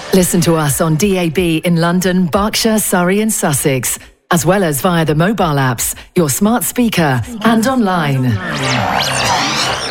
Listen to us on DAB in London, Berkshire, Surrey and Sussex, as well as via the mobile apps, your smart speaker and online.